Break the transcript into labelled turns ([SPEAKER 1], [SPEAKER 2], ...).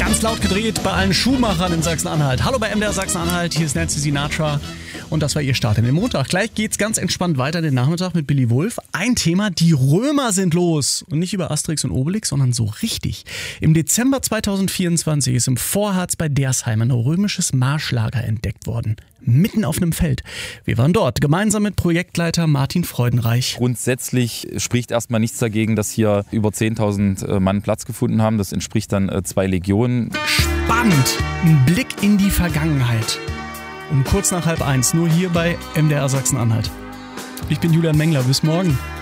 [SPEAKER 1] Ganz laut gedreht bei allen Schuhmachern in Sachsen-Anhalt. Hallo bei MDR Sachsen-Anhalt, hier ist Nancy Sinatra und das war ihr Start in den Montag. Gleich geht's ganz entspannt weiter den Nachmittag mit Billy Wulff. Ein Thema, die Römer sind los. Und nicht über Asterix und Obelix, sondern so richtig. Im Dezember 2024 ist im Vorharz bei Dersheim ein römisches Marschlager entdeckt worden. Mitten auf einem Feld. Wir waren dort, gemeinsam mit Projektleiter Martin Freudenreich.
[SPEAKER 2] Grundsätzlich spricht erstmal nichts dagegen, dass hier über 10.000 Mann Platz gefunden haben. Das entspricht dann 2 Legionen.
[SPEAKER 1] Spannend! Ein Blick in die Vergangenheit. Um kurz nach 12:30, nur hier bei MDR Sachsen-Anhalt. Ich bin Julian Mengler, bis morgen.